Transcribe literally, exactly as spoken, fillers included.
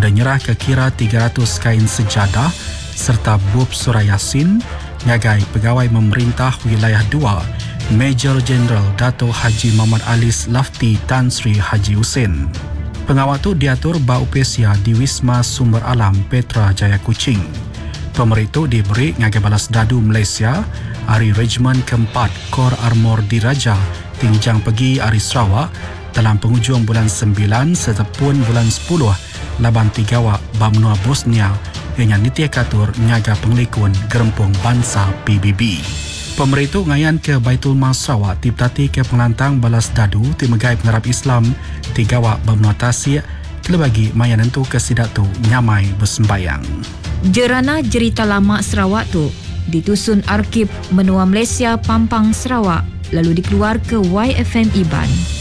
dan nyerah ke kira tiga ratus kain sejadah serta bub surah Yasin ngagai pegawai memerintah wilayah dua Major Jeneral Dato' Haji Muhammad Alis Lafti Tan Sri Haji Husin. Pengawal tu diatur baupesia di Wisma Sumber Alam Petra Jaya Kuching. Pemerintah itu diberi ngagai balas dadu Malaysia Hari Regiment keempat Kor Armor Diraja Tingjang Pegi Hari Sarawak dalam penghujung bulan sembilan serta pun bulan sepuluh laban tigawak Bamnua Bosnia yang nitia katur nyaga penglikun Gerempung Bangsa P B B. Pemerintah ngayan ke Baitul Mal Sarawak tiptati ke pengelantang balas dadu timegai penerap Islam tigawak Bamnua Tasik kelebagi mayan entu kesidak tu nyamai bersembayang. Jerana Jerita Lama Sarawak tu ditusun Arkib Menua Malaysia Pampang Sarawak lalu dikeluar ke Y F M Iban.